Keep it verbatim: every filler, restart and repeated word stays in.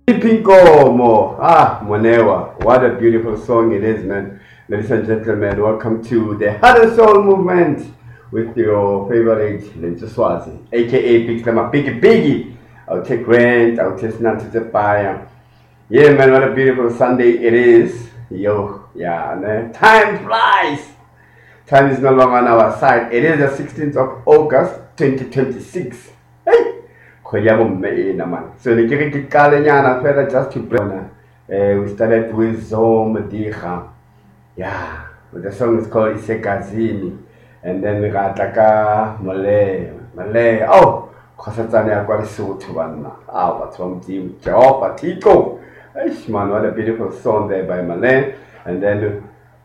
Pinkomo. Ah, Monewa. What a beautiful song it is, man. Ladies and gentlemen, welcome to the Heart and Soul Movement with your favorite Lenzo Swazi, aka Big Slammer Biggie Biggie. I'll take rent, I'll take none to the fire. Yeah, man, what a beautiful Sunday it is. Yo, yeah, man. Time flies. Time is no longer on our side. It is the sixteenth of August, twenty twenty-six. Hey! Kgwedi ya bomme ena man. So ne ke re ke qale nyana fela just to break. Uh, we started with Zom Diga. Yeah, the song is called Isekazini. And then we got ka Malay. Malay. Oh, khosatsane ya kwa Lesotho banna. Ah, batho ba Modimo. Jehovah Tiko. Eish man, what a beautiful song there by Malay. And then